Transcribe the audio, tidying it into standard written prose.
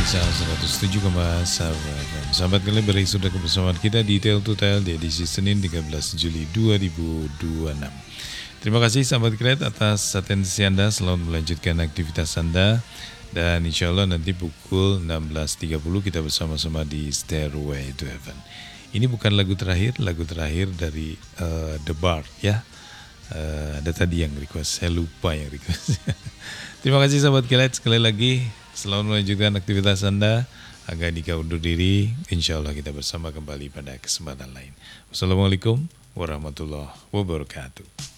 Bisa 107,1 FM. Sahabat kalian beri sudah kebersamaan kita di Tale to Tale di edisi Senin 13 Juli 2026. Terima kasih sahabat kalian atas atensi Anda, selamat melanjutkan aktivitas Anda. Dan insya Allah nanti pukul 16.30 kita bersama-sama di Stairway to Heaven. Ini bukan lagu terakhir dari The Bar ya. Ada tadi yang request, saya lupa yang request. Terima kasih sahabat kilat, sekali lagi selamat melanjutkan aktivitas Anda. Agak Dika undur diri, insya Allah kita bersama kembali pada kesempatan lain. Wassalamualaikum warahmatullahi wabarakatuh.